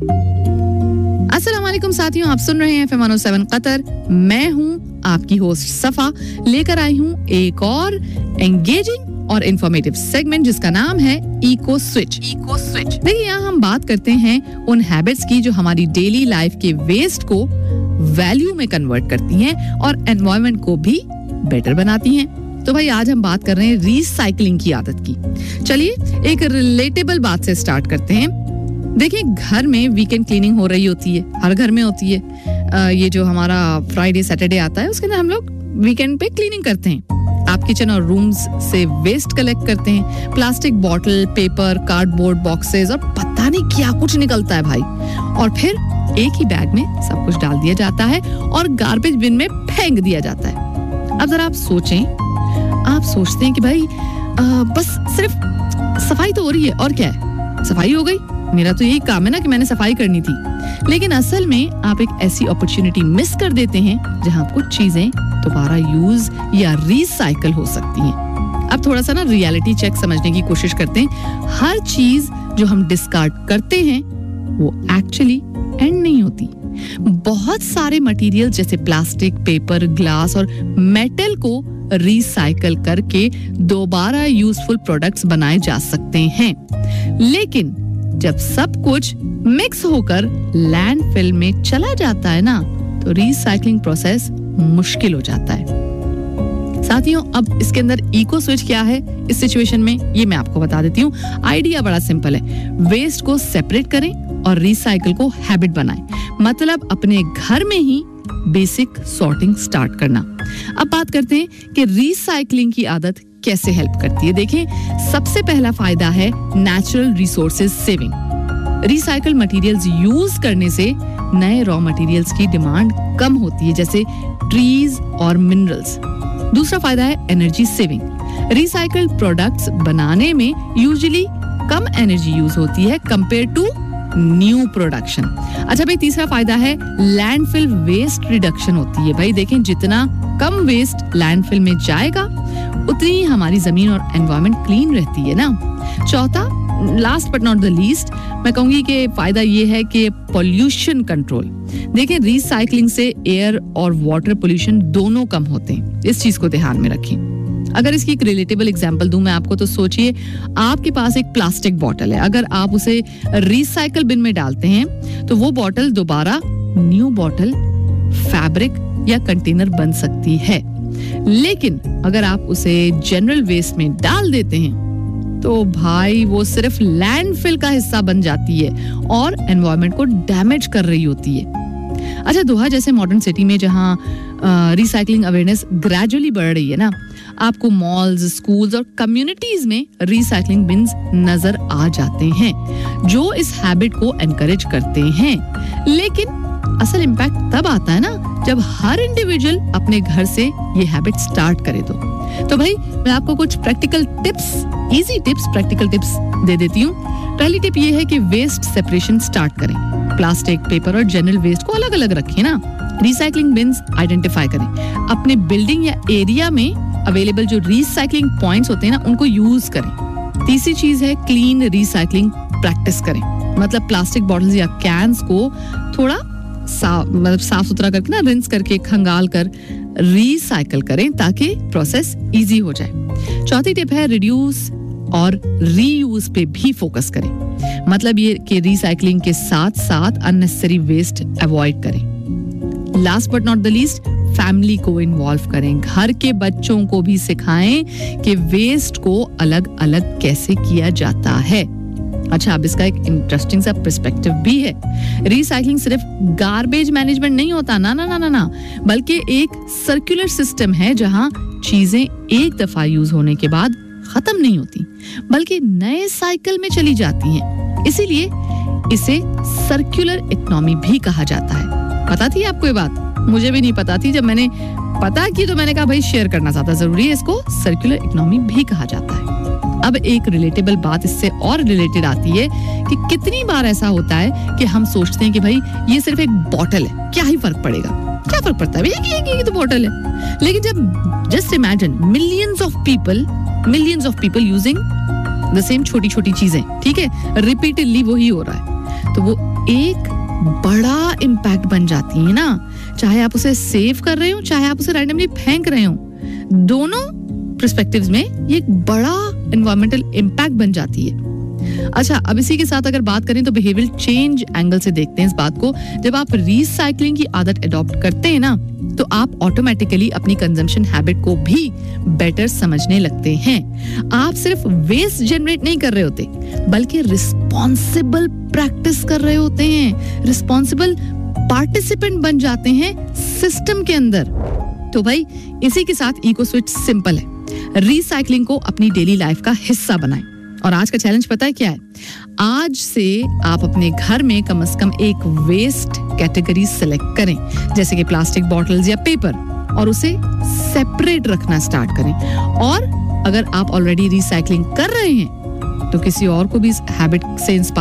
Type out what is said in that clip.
अस्सलाम वालेकुम साथियों, आप सुन रहे हैं FM 107 कतर। मैं हूं आपकी होस्ट सफा, लेकर आई हूं एक और एंगेजिंग और इंफॉर्मेटिव सेगमेंट जिसका नाम है इको स्विच। देखिए, यहाँ हम बात करते हैं उन हैबिट्स की जो हमारी डेली लाइफ के वेस्ट को वैल्यू में कन्वर्ट करती हैं और एनवायरनमेंट को भी बेटर बनाती हैं। तो भाई, आज हम बात कर रहे हैं रीसाइक्लिंग की आदत की। चलिए एक रिलेटेबल बात से स्टार्ट करते हैं। देखिए, घर में वीकेंड क्लीनिंग हो रही होती है, हर घर में होती है। ये जो हमारा फ्राइडे सैटरडे आता है उसके अंदर हम लोग वीकेंड पे क्लीनिंग करते हैं। आप किचन और रूम्स से वेस्ट कलेक्ट करते हैं, plastic bottle, paper, cardboard boxes और पता नहीं क्या कुछ निकलता है भाई, और फिर एक ही बैग में सब कुछ डाल दिया जाता है और गार्बेज बिन में फेंक दिया जाता है। अब जरा आप सोचें, आप सोचते हैं कि भाई बस सिर्फ सफाई तो हो रही है और क्या है, सफाई हो गई, मेरा तो यही काम है ना कि मैंने सफाई करनी थी। लेकिन असल में आप एक ऐसी अपॉर्चुनिटी मिस कर देते हैं जहां कुछ चीजें दोबारा यूज या रिसाइकल हो सकती हैं। अब थोड़ा सा ना रियलिटी चेक समझने की कोशिश करते हैं। हर चीज जो हम डिस्कार्ड करते हैं वो एक्चुअली एंड नहीं होती। बहुत सारे मटेरियल जैसे प्लास्टिक, पेपर, ग्लास और मेटल को रिसाइकल करके दोबारा यूजफुल प्रोडक्ट्स बनाए जा सकते हैं। लेकिन जब सब कुछ मिक्स होकर लैंडफिल में चला जाता है ना, तो रिसाइकलिंग प्रोसेस मुश्किल हो जाता है। साथियों, अब इसके अंदर इको स्विच क्या है इस सिचुएशन में, ये मैं आपको बता देती हूँ। आइडिया बड़ा सिंपल है। वेस्ट को सेपरेट करें और रिसाइकल को हैबिट बनाएं। मतलब अपने घर में ही बेसिक सॉर्टिंग स्टार्ट करना। अब बात करते हैं कि रिसाइकलिंग की आदत कैसे हेल्प करती है। देखें, सबसे पहला फायदा है natural resources saving. Recycle materials use करने से नए रॉ मटेरियल्स की डिमांड कम होती है, जैसे ट्रीज और मिनरल्स। दूसरा फायदा है एनर्जी सेविंग। रिसाइकल्ड प्रोडक्ट्स बनाने में यूजुअली कम एनर्जी यूज होती है कंपेयर टू न्यू प्रोडक्शन। अच्छा भाई, तीसरा फायदा है लैंडफिल वेस्ट रिडक्शन होती है। भाई देखें, जितना कम वेस्ट लैंडफिल में जाएगा उतनी ही हमारी जमीन और एनवायरनमेंट क्लीन रहती है ना। चौथा, last but not the least, मैं कहूंगी कि फायदा ये है कि पोल्यूशन कंट्रोल। देखें, रिसाइकलिंग से एयर और वाटर पोल्यूशन दोनों कम होते हैं। इस चीज को ध्यान में रखें। अगर इसकी एक रिलेटेबल एग्जांपल दूं मैं आपको, तो सोचिए आपके पास एक प्लास्टिक बॉटल है। अगर आप उसे रिसाइकल बिन में डालते हैं तो वो बॉटल दोबारा न्यू बॉटल, फैब्रिक या कंटेनर बन सकती है। लेकिन अगर आप उसे जनरल वेस्ट में डाल देते हैं तो भाई वो सिर्फ लैंडफिल का हिस्सा बन जाती है और एनवायरनमेंट को डैमेज कर रही होती है। अच्छा, दोहा जैसे मॉडर्न सिटी में जहां रिसाइकलिंग अवेयरनेस ग्रेजुअली बढ़ रही है ना, आपको मॉल्स, स्कूल्स और कम्युनिटीज में रिसाइकलिंग बिन्स नजर आ जाते हैं जो इस हैबिट को एनकरेज करते हैं। लेकिन असल इम्पैक्ट तब आता है ना जब हर इंडिविजुअल अपने घर से ये हैबिट स्टार्ट करे। तो भाई, मैं आपको कुछ practical tips, easy tips, practical tips दे देती हूँ। पहली टिप ये है कि वेस्ट सेपरेशन स्टार्ट करें। प्लास्टिक, पेपर और जनरल वेस्ट को अलग अलग रखें ना। रिसाइकलिंग बिन्स आइडेंटिफाई करें। अपने बिल्डिंग या एरिया में अवेलेबल जो रिसाइकलिंग पॉइंट्स होते हैं ना, उनको यूज करें। तीसरी चीज है क्लीन रिसाइकलिंग प्रैक्टिस करें। मतलब प्लास्टिक बॉटल्स या कैंस को थोड़ा साफ सुथरा करके ना, रिंस करके, खंगाल कर रिसाइकल करें ताकि प्रोसेस इजी हो जाए। चौथी टिप है रिड्यूस और रीयूज पे भी फोकस करें। मतलब ये कि रिसाइकलिंग के साथ साथ अननेसेसरी वेस्ट अवॉइड करें। Last but not the least, family को इन्वॉल्व करें। घर के बच्चों को भी सिखाएं कि वेस्ट को अलग अलग कैसे किया जाता है। अच्छा, अब इसका एक इंटरेस्टिंग सा पर्सपेक्टिव भी है। रिसाइकलिंग सिर्फ गार्बेज मैनेजमेंट नहीं होता, ना ना ना ना ना, बल्कि एक सर्कुलर सिस्टम है जहां चीजें एक दफा यूज होने के बाद खत्म नहीं होती बल्कि नए साइकिल में चली जाती हैं। इसीलिए इसे सर्कुलर इकोनॉमी भी कहा जाता है। पता थी आपको ये बात? मुझे भी नहीं पता थी। जब मैंने पता की तो मैंने कहा भाई शेयर करना ज्यादा जरूरी है। इसको सर्कुलर इकोनॉमी भी कहा जाता है। अब एक रिलेटेबल बात इससे और रिलेटेड आती है कि कितनी बार ऐसा होता है कि हम सोचते हैं कि भाई ये सिर्फ एक बॉटल है, क्या ही फर्क पड़ेगा, क्या फर्क पड़ता है भैया, ये तो बॉटल है। लेकिन जब just imagine millions of people using the same छोटी छोटी चीजें, ठीक है, रिपीटेडली वही हो रहा है, तो वो एक बड़ा इम्पैक्ट बन जाती है ना। चाहे आप उसे सेव कर रहे हो, चाहे आप उसे रैंडमली फेंक रहे हो, दोनों पर्सपेक्टिव्स में ये एक बड़ा एनवायरमेंटल इम्पैक्ट बन जाती है। अच्छा, अब इसी के साथ अगर बात करें तो बिहेवियरल चेंज एंगल से देखते हैं इस बात को। जब आप रीसाइक्लिंग की आदत अडॉप्ट करते हैं ना, तो आप ऑटोमेटिकली अपनी कंजम्पशन हैबिट को भी बेटर समझने लगते हैं। आप सिर्फ वेस्ट जनरेट नहीं कर रहे होते, बल्कि रिस्पॉन्सिबल प्रैक्टिस कर रहे होते हैं, रिस्पॉन्सिबल पार्टिसिपेंट बन जाते हैं सिस्टम के अंदर। तो भाई इसी के साथ इको स्विच सिंपल है, रिसाइक्लिंग को अपनी डेली लाइफ का हिस्सा बनाएं। और आज का चैलेंज पता है क्या है? आज से आप अपने घर में कम से कम एक वेस्ट कैटेगरी सेलेक्ट करें, जैसे कि प्लास्टिक बॉटल्स या पेपर, और उसे सेपरेट रखना स्टार्ट करें। और अगर आप ऑलरेडी रिसाइक्लिंग कर रहे हैं तो किसी और को भी इस हैबिट से इंस्पायर